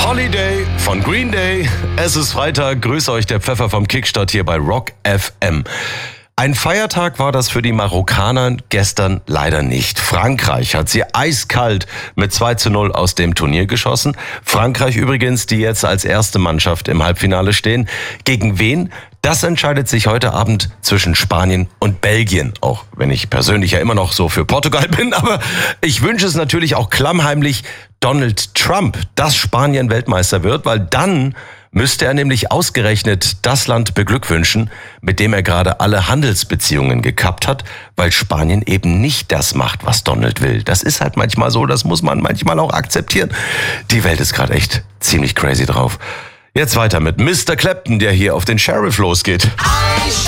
Holiday von Green Day. Es ist Freitag. Grüße euch, der Pfeffer vom Kickstart hier bei Rock FM. Ein Feiertag war das für die Marokkaner gestern leider nicht. Frankreich hat sie eiskalt mit 2:0 aus dem Turnier geschossen. Frankreich übrigens, die jetzt als erste Mannschaft im Halbfinale stehen. Gegen wen? Das entscheidet sich heute Abend zwischen Spanien und Belgien. Auch wenn ich persönlich ja immer noch so für Portugal bin. Aber ich wünsche es natürlich auch klammheimlich Donald Trump, dass Spanien Weltmeister wird, weil dann müsste er nämlich ausgerechnet das Land beglückwünschen, mit dem er gerade alle Handelsbeziehungen gekappt hat, weil Spanien eben nicht das macht, was Donald will. Das ist halt manchmal so, das muss man manchmal auch akzeptieren. Die Welt ist gerade echt ziemlich crazy drauf. Jetzt weiter mit Mr. Clapton, der hier auf den Sheriff losgeht.